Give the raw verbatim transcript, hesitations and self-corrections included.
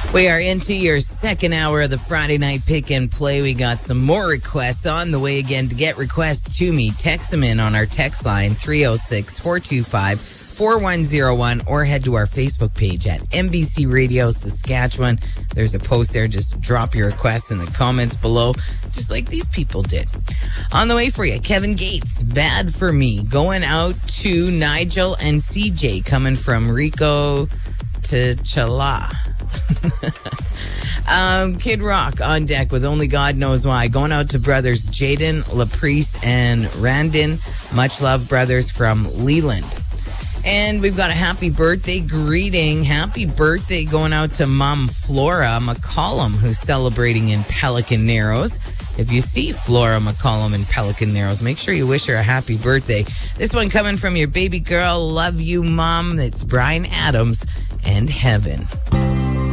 We are into your second hour of the Friday Night Pick and Play. We got some more requests on the way. Again, to get requests to me, text them in on our text line three oh six, four two five, four one oh one or head to our Facebook page at N B C Radio Saskatchewan. There's a post there. Just drop your requests in the comments below, just like these people did. On the way for you, Kevin Gates, Bad for Me, going out to Nigel and C J, coming from Rico to Chala. um, Kid Rock on deck with Only God Knows Why. Going out to brothers Jaden, Laprice, and Randin. Much love, brothers from Leland. And we've got a happy birthday greeting. Happy birthday going out to Mom Flora McCollum, who's celebrating in Pelican Narrows. If you see Flora McCollum in Pelican Narrows, make sure you wish her a happy birthday. This one coming from your baby girl. Love you, Mom. It's Brian Adams and Heaven.